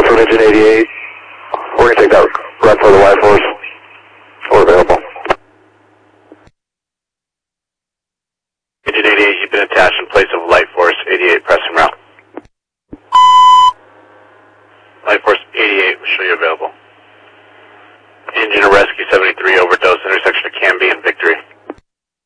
from engine 88. We're going to take that run for the Y force. We're available. Engine 88, you've been attached in place of Light Force 88, press and route. Light Force 88 will show you available.